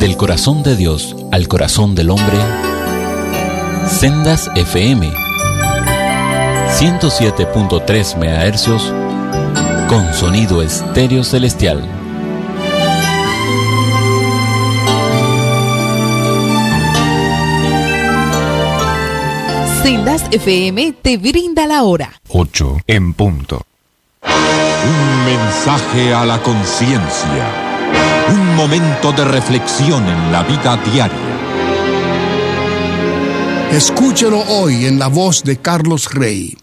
Del corazón de Dios al corazón del hombre, Sendas FM 107.3 MHz con sonido estéreo celestial. Sendas FM te brinda la hora 8 en punto. Un mensaje a la conciencia. Un momento de reflexión en la vida diaria. Escúchelo hoy en la voz de Carlos Rey.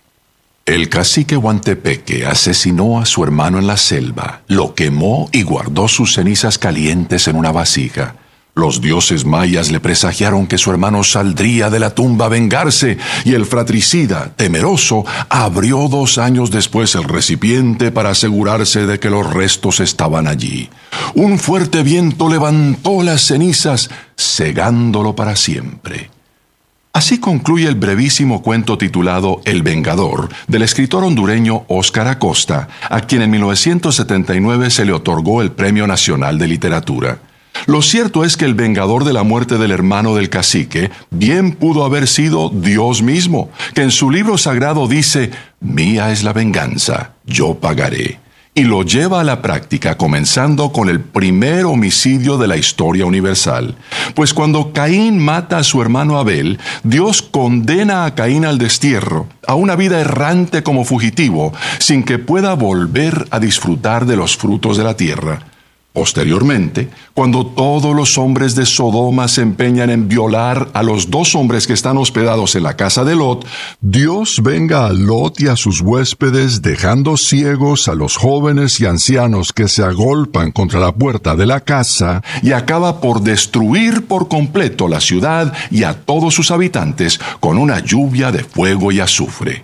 El cacique Huantepeque asesinó a su hermano en la selva, lo quemó y guardó sus cenizas calientes en una vasija. Los dioses mayas le presagiaron que su hermano saldría de la tumba a vengarse, y el fratricida, temeroso, abrió 2 años después el recipiente para asegurarse de que los restos estaban allí. Un fuerte viento levantó las cenizas, cegándolo para siempre. Así concluye el brevísimo cuento titulado El Vengador, del escritor hondureño Óscar Acosta, a quien en 1979 se le otorgó el Premio Nacional de Literatura. Lo cierto es que el vengador de la muerte del hermano del cacique bien pudo haber sido Dios mismo, que en su libro sagrado dice: «Mía es la venganza, yo pagaré». Y lo lleva a la práctica, comenzando con el primer homicidio de la historia universal. Pues cuando Caín mata a su hermano Abel, Dios condena a Caín al destierro, a una vida errante como fugitivo, sin que pueda volver a disfrutar de los frutos de la tierra. Posteriormente, cuando todos los hombres de Sodoma se empeñan en violar a los 2 hombres que están hospedados en la casa de Lot, Dios venga a Lot y a sus huéspedes, dejando ciegos a los jóvenes y ancianos que se agolpan contra la puerta de la casa, y acaba por destruir por completo la ciudad y a todos sus habitantes con una lluvia de fuego y azufre.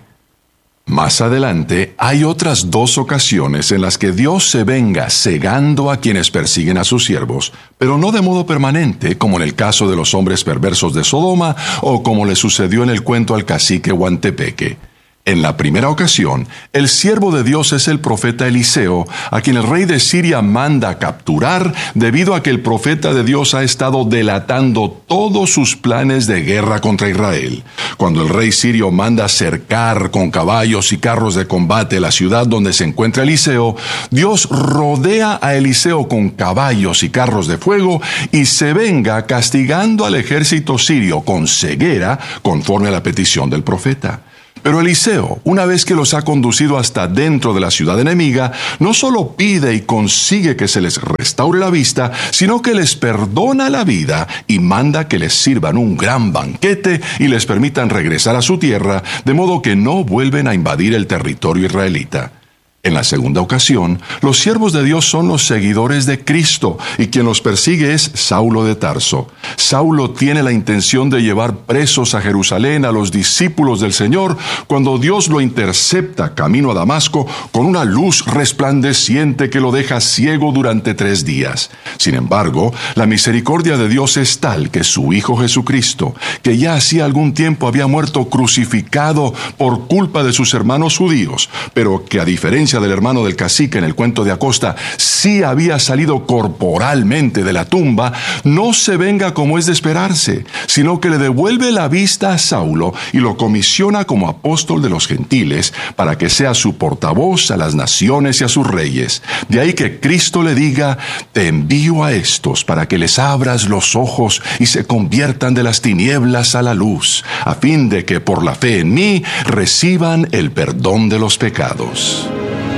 Más adelante, hay otras 2 ocasiones en las que Dios se venga cegando a quienes persiguen a sus siervos, pero no de modo permanente, como en el caso de los hombres perversos de Sodoma o como le sucedió en el cuento al cacique Huantepeque. En la primera ocasión, el siervo de Dios es el profeta Eliseo, a quien el rey de Siria manda capturar debido a que el profeta de Dios ha estado delatando todos sus planes de guerra contra Israel. Cuando el rey sirio manda cercar con caballos y carros de combate la ciudad donde se encuentra Eliseo, Dios rodea a Eliseo con caballos y carros de fuego y se venga castigando al ejército sirio con ceguera conforme a la petición del profeta. Pero Eliseo, una vez que los ha conducido hasta dentro de la ciudad enemiga, no solo pide y consigue que se les restaure la vista, sino que les perdona la vida y manda que les sirvan un gran banquete y les permitan regresar a su tierra, de modo que no vuelven a invadir el territorio israelita. En la segunda ocasión, los siervos de Dios son los seguidores de Cristo, y quien los persigue es Saulo de Tarso. Saulo tiene la intención de llevar presos a Jerusalén a los discípulos del Señor, cuando Dios lo intercepta camino a Damasco con una luz resplandeciente que lo deja ciego durante 3 días. Sin embargo, la misericordia de Dios es tal que su Hijo Jesucristo, que ya hacía algún tiempo había muerto crucificado por culpa de sus hermanos judíos, pero que a diferencia del hermano del cacique en el cuento de Acosta sí había salido corporalmente de la tumba, no se venga como es de esperarse, sino que le devuelve la vista a Saulo y lo comisiona como apóstol de los gentiles para que sea su portavoz a las naciones y a sus reyes. De ahí que Cristo le diga: «Te envío a estos para que les abras los ojos y se conviertan de las tinieblas a la luz, a fin de que por la fe en mí reciban el perdón de los pecados».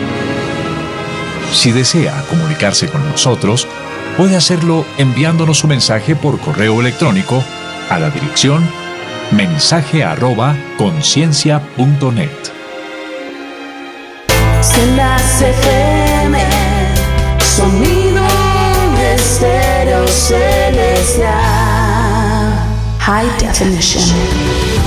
Si desea comunicarse con nosotros, puede hacerlo enviándonos su mensaje por correo electrónico a la dirección mensaje@conciencia.net. Sendas FM, sonido estéreo celestial, high definition.